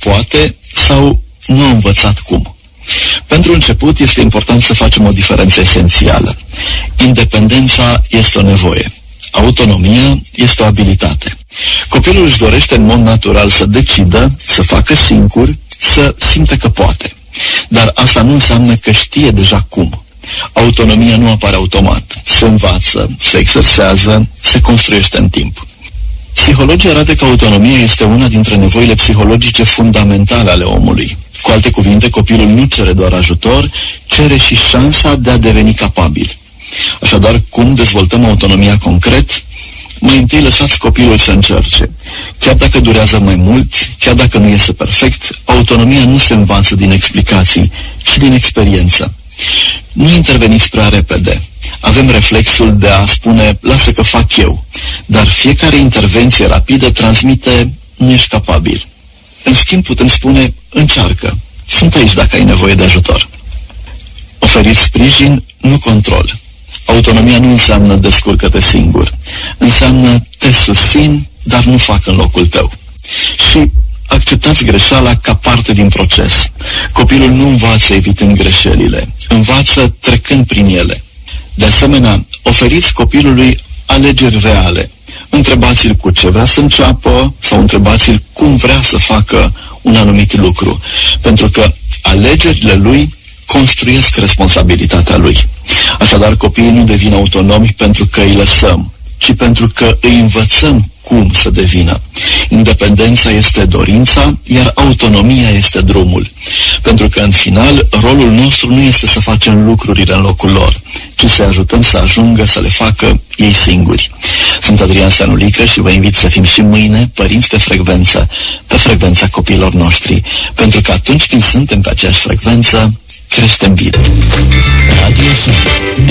poate sau nu a învățat cum. Pentru început este important să facem o diferență esențială. Independența este o nevoie. Autonomia este o abilitate. Copilul își dorește în mod natural să decidă, să facă singur, să simtă că poate. Dar asta nu înseamnă că știe deja cum. Autonomia nu apare automat. Se învață, se exersează, se construiește în timp. Psihologii arată că autonomia este una dintre nevoile psihologice fundamentale ale omului. Cu alte cuvinte, copilul nu cere doar ajutor, cere și șansa de a deveni capabil. Așadar, cum dezvoltăm autonomia concret? Mai întâi lăsați copilul să încerce. Chiar dacă durează mai mult, chiar dacă nu iese perfect, autonomia nu se învață din explicații, ci din experiență. Nu interveniți prea repede. Avem reflexul de a spune, lasă că fac eu, dar fiecare intervenție rapidă transmite, nu ești capabil. În schimb, putem spune, încearcă. Sunt aici dacă ai nevoie de ajutor. Oferiți sprijin, nu control. Autonomia nu înseamnă descurcă-te singur. Înseamnă te susțin, dar nu fac în locul tău. Și acceptați greșeala ca parte din proces. Copilul nu învață evitând greșelile, învață trecând prin ele. De asemenea, oferiți copilului alegeri reale. Întrebați-l cu ce vrea să înceapă sau întrebați-l cum vrea să facă un anumit lucru. Pentru că alegerile lui construiesc responsabilitatea lui. Așadar, copiii nu devin autonomi pentru că îi lăsăm, ci pentru că îi învățăm cum să devină. Independența este dorința, iar autonomia este drumul. Pentru că, în final, rolul nostru nu este să facem lucrurile în locul lor, ci să ajutăm să ajungă să le facă ei singuri. Sunt Adrian Stanulică și vă invit să fim și mâine părinți pe frecvența copiilor noștri. Pentru că atunci când suntem pe aceeași frecvență, creștem bine. Radio Sun.